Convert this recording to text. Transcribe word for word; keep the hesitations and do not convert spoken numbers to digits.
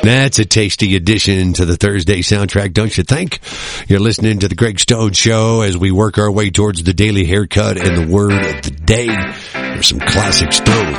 That's a tasty addition to the Thursday soundtrack, don't you think? You're listening to the Greg Stone Show as we work our way towards the daily haircut and the word of the day. There's some classic Stone.